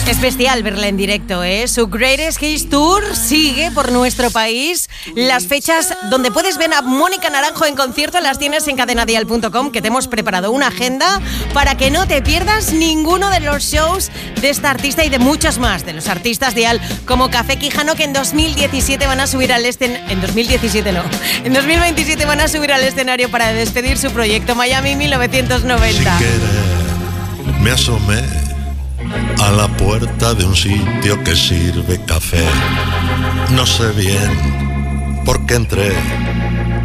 Es bestial verla en directo, ¿eh? Su Greatest Hits Tour sigue por nuestro país. Las fechas donde puedes ver a Mónica Naranjo en concierto las tienes en cadenadial.com, que te hemos preparado una agenda para que no te pierdas ninguno de los shows de esta artista y de muchos más, de los artistas Dial, como Café Quijano, que en 2017 van a subir al en 2027 van a subir al escenario para despedir su proyecto Miami 1990. Sin querer, me asomé a la puerta de un sitio que sirve café. No sé bien por qué entré,